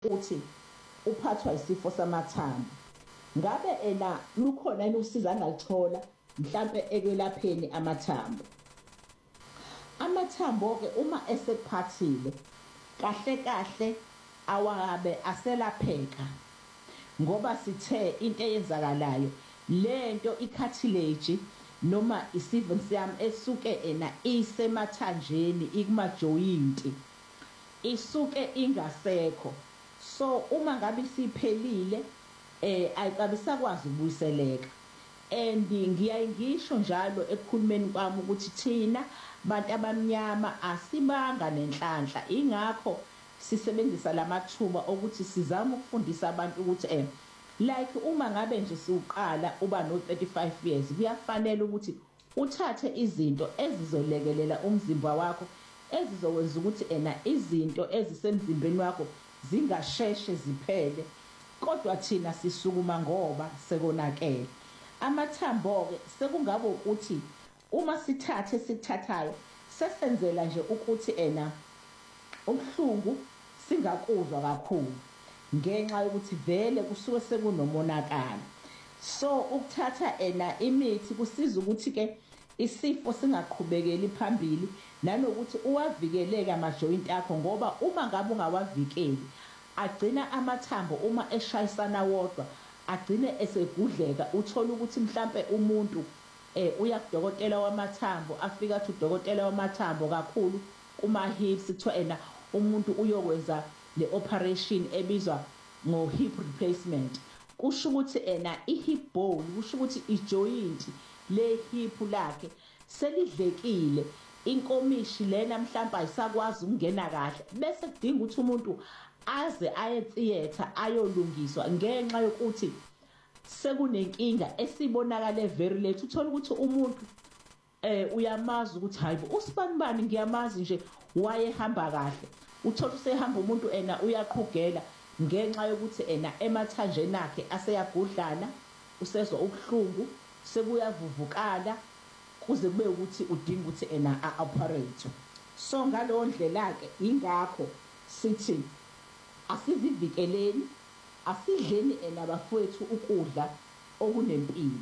ukuthi uphathwa isifo samathambo, ngabe lukhona yini usizo angalithola mhlampe ekwelapheni amathambo? Amathambo-ke uma esekuphathile kahle kahle awabe aselapheka, ngoba sithe into eyenzakalayo lento i-cartilage noma i-sevum esuke isemathanjeni ikumajoyinti isuke ingasekho. So uma ngabe isiphelile ayikabe sakwazi ukubuyiseleka. And ngiyaye ngisho njalo ekukhulumeni kwami ukuthi thina bantu abamnyama asibanga nenhlanhla, ingakho sisebenzisa lamathuba ukuthi sizame ukufundisa abantu ukuthi like uma ngabe nje siuqala uba no 35 years kuyafanele ukuthi uthathe izinto ezizolekelela umzimba wakho, ezizokwenza ukuthi izinto ezisemzimbeni wakho zingasheshe ziphele, kodwa thina sisukuma ngoba sekonakele. Amathambo-ke sekungaba ukuthi uma sikuthathayo sesenzela nje ukuthi ubuhlungu singakuzwa kakhulu ngenxa yokuthi vele kusuke sekunomonakalo. So ukuthatha imithi kusiza ukuthi-ke isifo singaqhubekeli phambili, nanokuthi uwavikeleke amajoyinti akho, ngoba uma ngabe ungawavikeli agcina amathambo uma eshayisana wodwa agcine esegudleka. Uthola ukuthi mhlampe umuntu uya kudokotela wamathambo, afika athi udokotela wamathambo kakhulu kuma-hips kuthiwa umuntu uyokwenza le-operation ebizwa ngo-hip replacement. Kusho ukuthi i-hip bone, kusho ukuthi ijoyinti le-hip lakhe selidlekile, inkomishi lena mhlawumbe ayisakwazi ukungena kahle, bese kudinga ukuthi umuntu aze aye theatre ayolungiswa ngenxa yokuthi sekunenkinga esibonakale very late. Uthola ukuthi umuntu uyamazi ukuthi hayibo usibanibani ngiyamazi nje wayehamba kahle, uthola usehamba umuntu uyaqhugela ngenxa yokuthi emathanjeni akhe aseyagudlana, usezwa ubuhlungu, sekuyavuvukala kuze kube ukuthi udinga ukuthi a-operate. So ngaleyo ndlela-ke ingakho sithi asizivikeleni, asidleni nabafowethu ukudla okunempilo.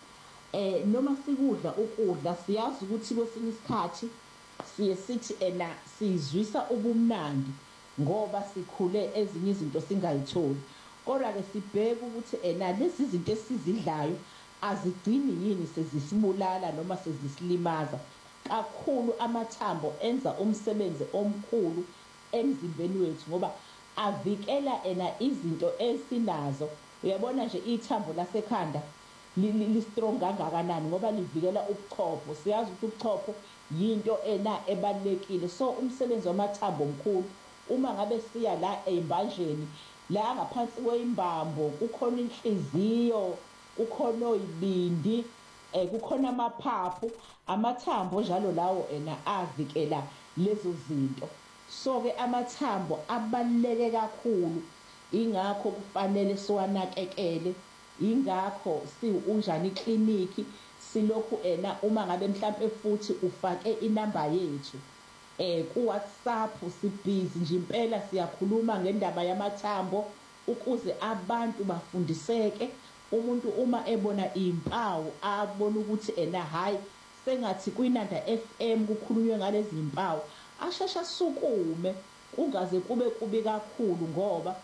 Noma sikudla ukudla siyazi ukuthi kwesinye isikhathi siye sithi sizwisa ubumnandi ngoba sikhule ezinye izinto singayitholi, kodwa-ke sibheke ukuthi lezi zinto esizidlayo azigcini yini sezisibulala noma sezisilimaza. Kakhulu amathambo enza umsebenzi omkhulu emzimbeni wethu ngoba avikela izinto esinazo. Uyabona nje ithambo lasekhanda li-strong kangakanani ngoba livikela ubuchopho. Siyazi ukuthi ubuchopho yinto ebalulekile. So umsebenzi wamathambo omkhulu. Uma ngabe siya la embanjeni la ngaphansi kweyimbambo kukhona inhliziyo, kukhona oyibindi, kukhona amaphaphu, amathambo njalo lawo avikela lezo zinto. So-ke amathambo abaluleke kakhulu, ingakho kufanele siwanakekele, ingakho siwunjani ikliniki silokhu uma ngabe mhlampe futhi ufake inamba yethu ku-WhatsApp, sibhizi nje impela siyakhuluma ngendaba yamathambo ukuze abantu bafundiseke. Umuntu uma ebona impawu abona ukuthi hayi sengathi kwinanda FM kukhulunywe ngalezi impawu, ashesha sukume kungaze kube kubi kakhulu, ngoba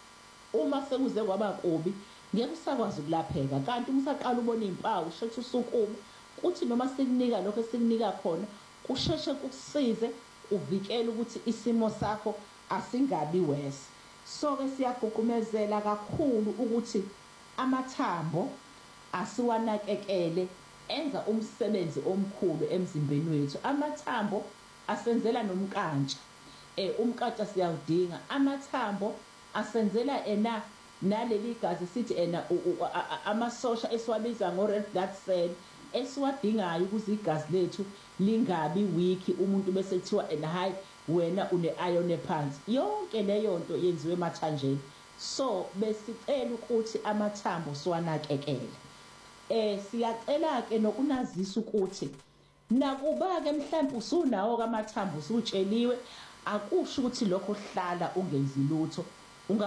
uma sekuze kwaba kubi ngeke usakwazi ukulapheka. Kanti uma usaqala ubona impawu sheshe usukume, kuthi noma sikunika lokho esikunika khona kusheshe kusize uvikele ukuthi isimo sakho asingabi worse. So-ke siyaguqumezela kakhulu ukuthi amathambo asiwanakekele, enza umsebenzi omkhulu emzimbeni wethu. Amathambo asenzela nomkantsha, umkantsha siyawudinga. Amathambo asenzela naleli gazi sithi amasosha esiwabiza ngo-red blood cell esiwadingayo ukuze igazi lethu lingabi weak, umuntu bese kuthiwa hayi wena une-iron ephansi. Yonke leyo nto yenziwe emathanjeni. So besicela ukuthi amathambo siwanakekele. Siyacela-ke nokunazisa ukuthi nakuba-ke mhlawumbe usunawo amathambo usutsheliwe, akusho ukuthi lokho hlala ungenzi lutho.